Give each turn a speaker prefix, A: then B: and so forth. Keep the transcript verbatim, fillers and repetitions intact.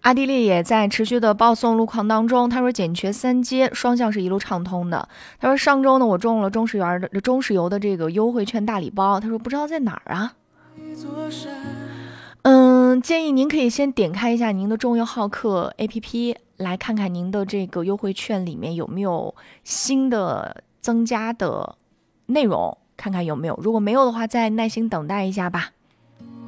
A: 阿地利也在持续的报送路况当中。他说简瘸三街双向是一路畅通的。他说上周呢我中了中石油的中石油的这个优惠券大礼包。他说不知道在哪儿啊？嗯，建议您可以先点开一下您的中油浩克 A P P， 来看看您的这个优惠券里面有没有新的增加的内容，看看有没有。如果没有的话，再耐心等待一下吧。